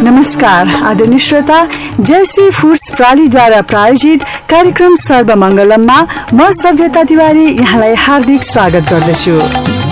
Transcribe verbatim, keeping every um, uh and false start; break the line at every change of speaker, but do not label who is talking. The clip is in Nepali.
नमस्कार आदरणीय श्रोता, जयश्री फूड्स प्रालीद्वारा प्रायोजित कार्यक्रम सर्वमंगलममा म सभ्यता तिवारी यहाँलाई हार्दिक स्वागत गर्दछु।